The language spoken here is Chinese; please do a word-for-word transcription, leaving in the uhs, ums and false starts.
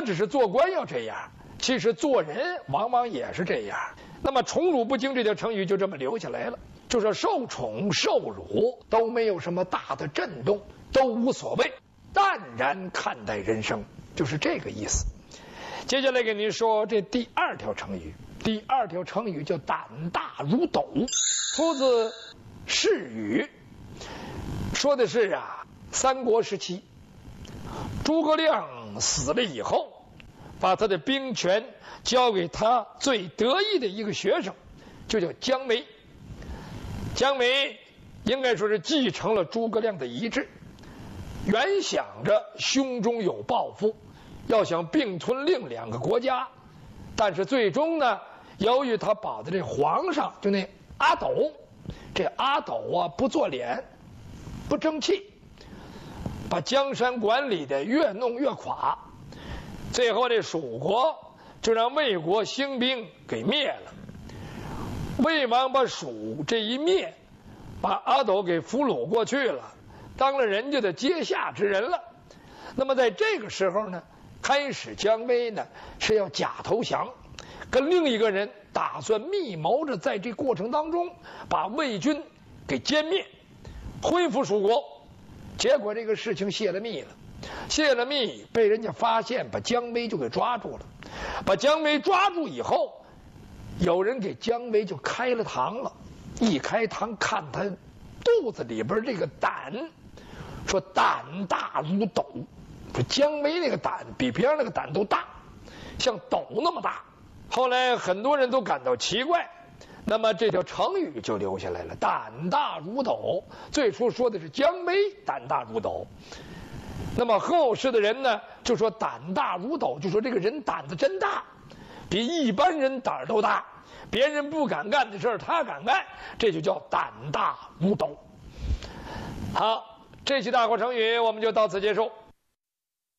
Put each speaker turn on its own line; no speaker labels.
只是做官要这样，其实做人往往也是这样。那么宠辱不惊这条成语就这么留下来了，就是受宠受辱都没有什么大的震动，都无所谓，淡然看待人生，就是这个意思。接下来给您说这第二条成语，第二条成语叫胆大如斗，出自《释语》，说的是啊，三国时期诸葛亮死了以后，把他的兵权交给他最得意的一个学生，就叫姜维。姜维应该说是继承了诸葛亮的遗志，原想着胸中有抱负，要想并吞另两个国家，但是最终呢，由于他保的这皇上就那阿斗，这阿斗啊不做脸，不争气，把江山管理的越弄越垮，最后这蜀国就让魏国兴兵给灭了。魏王把蜀这一灭，把阿斗给俘虏过去了，当了人家的阶下之人了。那么在这个时候呢，开始姜维呢是要假投降，跟另一个人打算密谋着在这过程当中把魏军给歼灭，恢复蜀国。结果这个事情泄了密了，泄了密被人家发现，把姜维就给抓住了。把姜维抓住以后，有人给姜维就开了膛了，一开膛看他肚子里边这个胆，说胆大如斗，说姜维那个胆比别人那个胆都大，像斗那么大。后来很多人都感到奇怪，那么这条成语就留下来了，胆大如斗。最初说的是姜维胆大如斗，那么后世的人呢就说胆大如斗，就说这个人胆子真大，比一般人胆儿都大，别人不敢干的事儿他敢干，这就叫胆大如斗。好，这期大话成语我们就到此结束。